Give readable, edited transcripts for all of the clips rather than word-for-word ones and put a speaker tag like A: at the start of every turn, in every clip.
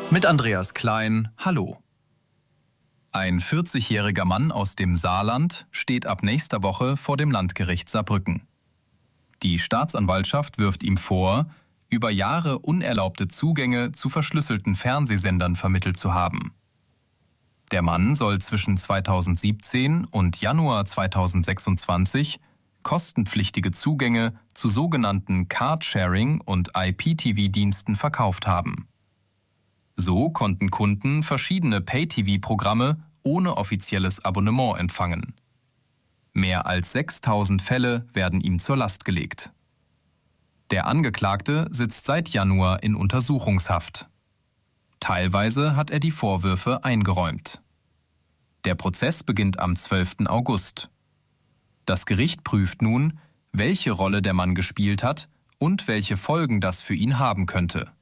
A: Mit Andreas Klein, hallo. Ein 40-jähriger Mann aus dem Saarland steht ab nächster Woche vor dem Landgericht Saarbrücken. Die Staatsanwaltschaft wirft ihm vor, über Jahre unerlaubte Zugänge zu verschlüsselten Fernsehsendern vermittelt zu haben. Der Mann soll zwischen 2017 und Januar 2026 kostenpflichtige Zugänge zu sogenannten Card-Sharing- und IPTV-Diensten verkauft haben. So konnten Kunden verschiedene Pay-TV-Programme ohne offizielles Abonnement empfangen. Mehr als 6.000 Fälle werden ihm zur Last gelegt. Der Angeklagte sitzt seit Januar in Untersuchungshaft. Teilweise hat er die Vorwürfe eingeräumt. Der Prozess beginnt am 12. August. Das Gericht prüft nun, welche Rolle der Mann gespielt hat und welche Folgen das für ihn haben könnte.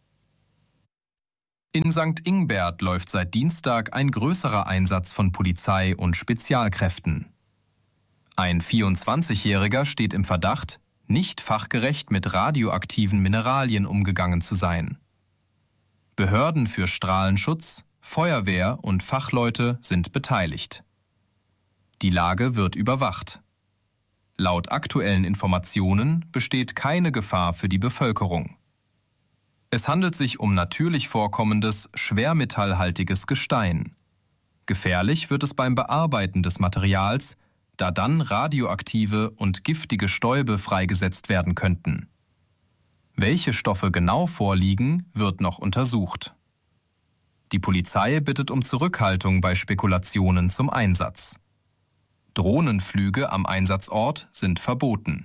A: In St. Ingbert läuft seit Dienstag ein größerer Einsatz von Polizei und Spezialkräften. Ein 24-Jähriger steht im Verdacht, nicht fachgerecht mit radioaktiven Mineralien umgegangen zu sein. Behörden für Strahlenschutz, Feuerwehr und Fachleute sind beteiligt. Die Lage wird überwacht. Laut aktuellen Informationen besteht keine Gefahr für die Bevölkerung. Es handelt sich um natürlich vorkommendes, schwermetallhaltiges Gestein. Gefährlich wird es beim Bearbeiten des Materials, da dann radioaktive und giftige Stäube freigesetzt werden könnten. Welche Stoffe genau vorliegen, wird noch untersucht. Die Polizei bittet um Zurückhaltung bei Spekulationen zum Einsatz. Drohnenflüge am Einsatzort sind verboten.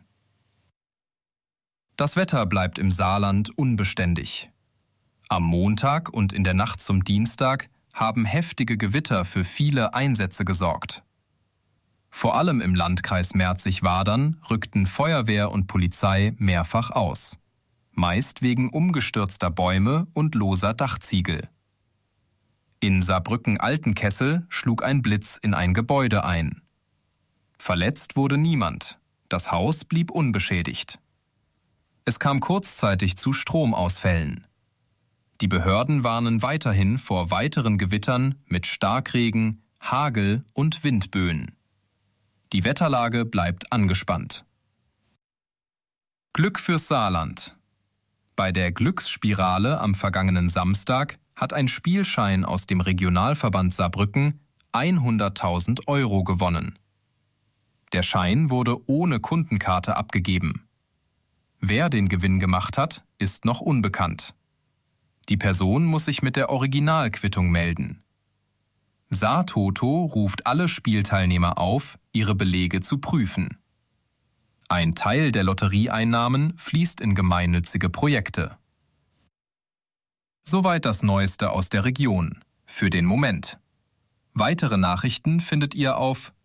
A: Das Wetter bleibt im Saarland unbeständig. Am Montag und in der Nacht zum Dienstag haben heftige Gewitter für viele Einsätze gesorgt. Vor allem im Landkreis Merzig-Wadern rückten Feuerwehr und Polizei mehrfach aus. Meist wegen umgestürzter Bäume und loser Dachziegel. In Saarbrücken-Altenkessel schlug ein Blitz in ein Gebäude ein. Verletzt wurde niemand. Das Haus blieb unbeschädigt. Es kam kurzzeitig zu Stromausfällen. Die Behörden warnen weiterhin vor weiteren Gewittern mit Starkregen, Hagel und Windböen. Die Wetterlage bleibt angespannt. Glück fürs Saarland. Bei der Glücksspirale am vergangenen Samstag hat ein Spielschein aus dem Regionalverband Saarbrücken 100.000 € gewonnen. Der Schein wurde ohne Kundenkarte abgegeben. Wer den Gewinn gemacht hat, ist noch unbekannt. Die Person muss sich mit der Originalquittung melden. Saartoto ruft alle Spielteilnehmer auf, ihre Belege zu prüfen. Ein Teil der Lotterieeinnahmen fließt in gemeinnützige Projekte. Soweit das Neueste aus der Region. Für den Moment. Weitere Nachrichten findet ihr auf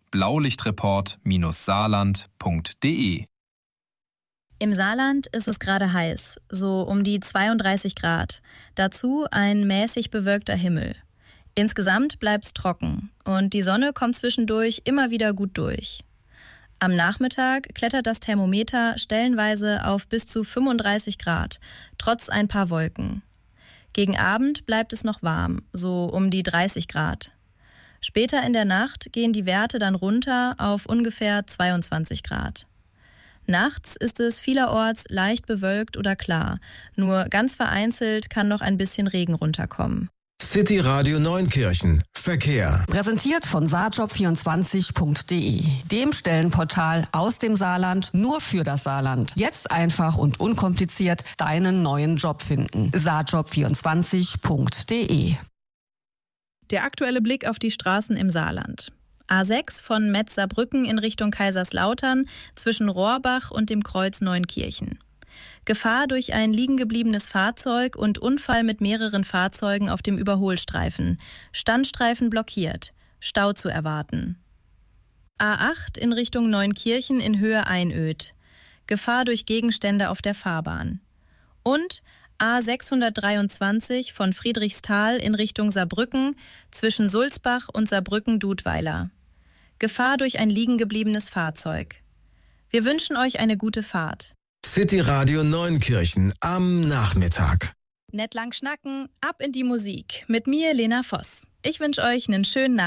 A: blaulichtreport-saarland.de.
B: Im Saarland ist es gerade heiß, so um die 32 Grad. Dazu ein mäßig bewölkter Himmel. Insgesamt bleibt's trocken und die Sonne kommt zwischendurch immer wieder gut durch. Am Nachmittag klettert das Thermometer stellenweise auf bis zu 35 Grad, trotz ein paar Wolken. Gegen Abend bleibt es noch warm, so um die 30 Grad. Später in der Nacht gehen die Werte dann runter auf ungefähr 22 Grad. Nachts ist es vielerorts leicht bewölkt oder klar. Nur ganz vereinzelt kann noch ein bisschen Regen runterkommen.
C: City Radio Neunkirchen. Verkehr.
D: Präsentiert von saarjob24.de, dem Stellenportal aus dem Saarland nur für das Saarland. Jetzt einfach und unkompliziert deinen neuen Job finden. saarjob24.de.
B: Der aktuelle Blick auf die Straßen im Saarland. A6 von Metz-Saarbrücken in Richtung Kaiserslautern zwischen Rohrbach und dem Kreuz Neunkirchen. Gefahr durch ein liegengebliebenes Fahrzeug und Unfall mit mehreren Fahrzeugen auf dem Überholstreifen. Standstreifen blockiert. Stau zu erwarten. A8 in Richtung Neunkirchen in Höhe Einöd. Gefahr durch Gegenstände auf der Fahrbahn. Und A623 von Friedrichsthal in Richtung Saarbrücken zwischen Sulzbach und Saarbrücken-Dudweiler. Gefahr durch ein liegengebliebenes Fahrzeug. Wir wünschen euch eine gute Fahrt.
C: City Radio Neunkirchen am Nachmittag.
B: Nett lang schnacken, ab in die Musik. Mit mir, Lena Voss. Ich wünsche euch einen schönen Nachmittag.